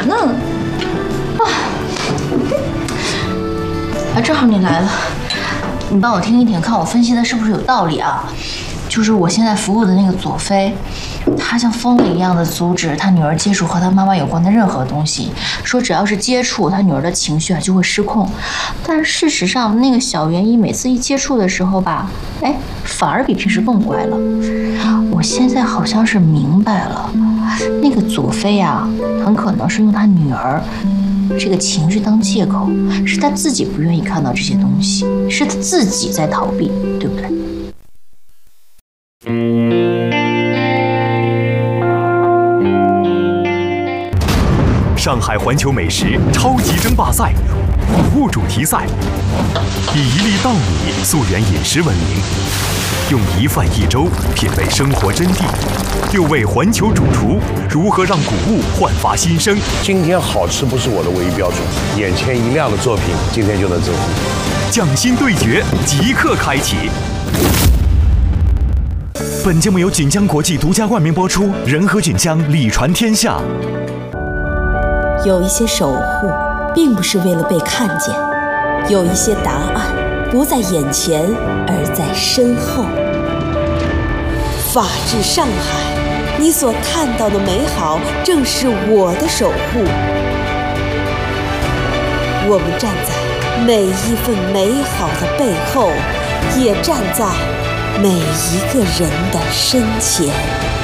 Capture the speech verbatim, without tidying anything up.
呢？啊，啊，正好你来了，你帮我听一听，看我分析的是不是有道理啊？就是我现在服务的那个左飞，他像疯了一样的阻止他女儿接触和他妈妈有关的任何东西，说只要是接触，他女儿的情绪啊就会失控。但事实上，那个小袁一每次一接触的时候吧，哎，反而比平时更乖了。我现在好像是明白了，那个左飞啊，很可能是用他女儿这个情绪当借口，是他自己不愿意看到这些东西，是他自己在逃避，对不对？ 上海环球美食超级争霸赛谷物主题赛，以一粒稻米溯源饮食闻名，用一饭一粥品味生活真谛。六位环球主厨如何让谷物焕发新生？ 今天好吃不是我的唯一标准，眼前一亮的作品今天就能征服。 匠心对决即刻开启。本节目由锦江国际独家冠名播出，仁和锦江礼传天下。 有一些守护并不是为了被看见，有一些答案不在眼前而在身后。法治上海，你所看到的美好正是我的守护。我们站在每一份美好的背后，也站在每一个人的身前。